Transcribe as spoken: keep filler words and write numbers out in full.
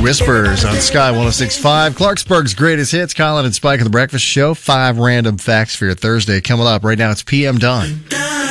Whispers on Sky one oh six point five. Clarksburg's greatest hits. Colin and Spike of the Breakfast Show. Five random facts for your Thursday coming up. Right now it's P M Dawn.